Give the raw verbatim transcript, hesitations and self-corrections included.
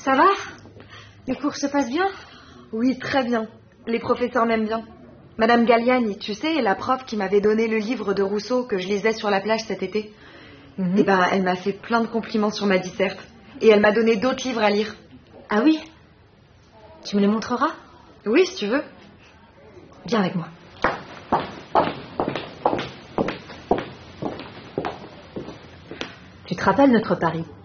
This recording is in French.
Ça va? Les cours se passent bien? Oui, très bien. Les professeurs m'aiment bien. Madame Galliani, tu sais, la prof qui m'avait donné le livre de Rousseau que je lisais sur la plage cet été. Mm-hmm. Eh ben, elle m'a fait plein de compliments sur ma disserte. Et elle m'a donné d'autres livres à lire. Ah oui? Tu me les montreras? Oui, si tu veux. Viens avec moi. Tu te rappelles notre pari?